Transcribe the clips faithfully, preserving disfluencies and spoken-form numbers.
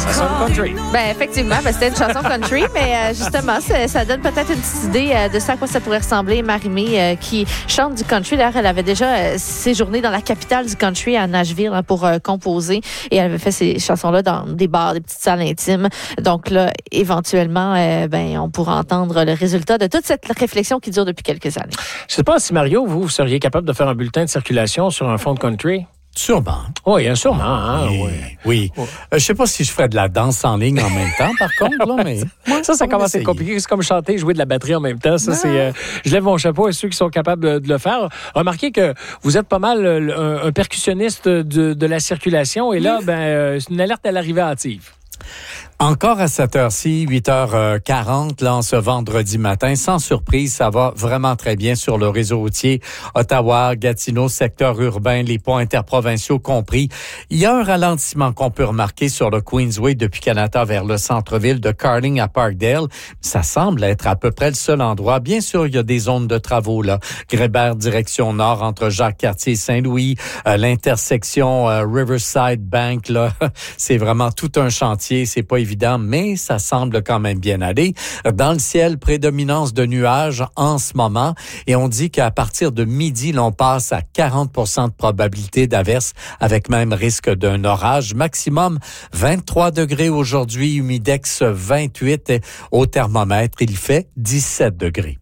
Ça sonne country. Ben effectivement, ben, c'était une chanson country, mais euh, justement, ça, ça donne peut-être une petite idée euh, de ça à quoi ça pourrait ressembler. Marie-Mé euh, qui chante du country. D'ailleurs, elle avait déjà euh, séjourné dans la capitale du country à Nashville hein, pour euh, composer et elle avait fait ces chansons-là dans des bars, des petites salles intimes. Donc là, éventuellement, euh, ben on pourra entendre le résultat de toute cette réflexion qui dure depuis quelques années. Je sais pas si Mario, vous, vous seriez capable de faire un bulletin de circulation sur un fond de country? Sûrement. Oui, sûrement. Hein, oui. oui. oui. oui. Euh, je sais pas si je ferais de la danse en ligne en même temps, par contre, là, mais... ça, ça, ça commence à être compliqué. C'est comme chanter et jouer de la batterie en même temps. Ça, ah. c'est, euh, je lève mon chapeau à ceux qui sont capables de, de le faire. Remarquez que vous êtes pas mal euh, un, un percussionniste de, de la circulation et là, ben, euh, c'est une alerte à l'arrivée hâtive. Encore à cette heure-ci, huit heures quarante, là, en ce vendredi matin. Sans surprise, ça va vraiment très bien sur le réseau routier. Ottawa, Gatineau, secteur urbain, les ponts interprovinciaux compris. Il y a un ralentissement qu'on peut remarquer sur le Queensway depuis Canada vers le centre-ville de Carling à Parkdale. Ça semble être à peu près le seul endroit. Bien sûr, il y a des zones de travaux, là. Grébert, direction nord, entre Jacques-Cartier et Saint-Louis. Euh, l'intersection euh, Riverside Bank, là, c'est vraiment tout un chantier. C'est pas évident, mais ça semble quand même bien aller. Dans le ciel, prédominance de nuages en ce moment et on dit qu'à partir de midi, l'on passe à quarante pour cent de probabilité d'averse avec même risque d'un orage. Maximum vingt-trois degrés aujourd'hui, humidex vingt-huit et au thermomètre, il fait dix-sept degrés.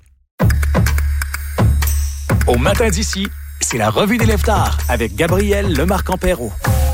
Au matin d'ici, c'est la revue des lève-tard avec Gabriel Lemarque-Empéraud.